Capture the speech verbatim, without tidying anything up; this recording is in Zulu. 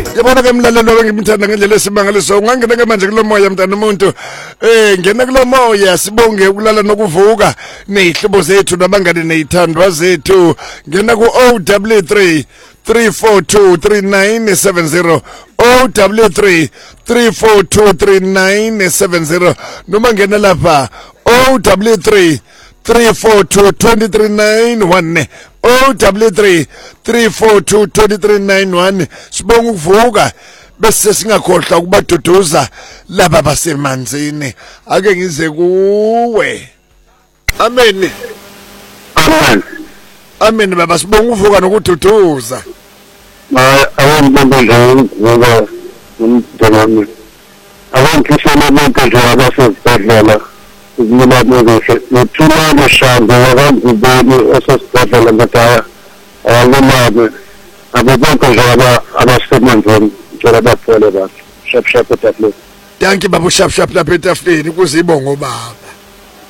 Yabona ke mlalelo ngimthanda ngendlela esimangaliso ungangena ke manje kulo moya mntana umuntu eh ngena kulo moya sibonge ukulala nokuvuka nezihlobo zethu nabangane nezithandwa zethu ngena ku O W three three four two three nine seven zero O W three three four two three nine seven zero noma ngena lapha O W three three four two two three nine one O W three three four two two three nine one sibonga ukuvuka bese singakhohlwa ukubaduduza laba basemanzini ake ngize kuwe amen amen amen baba sibonga ukuvuka nokududuza ma awumbona nje ngoba umntwana abantu kufanele ukuthi abasezibhedlela ukulapha kuhle nothula neshambo abantu bani osesibhedlela ngata awalamabe ababonke nje abasemandleni ngicela baphole bathi shap shap etafuleni thank you baba shap shap lapha etafuleni kuzibongo baba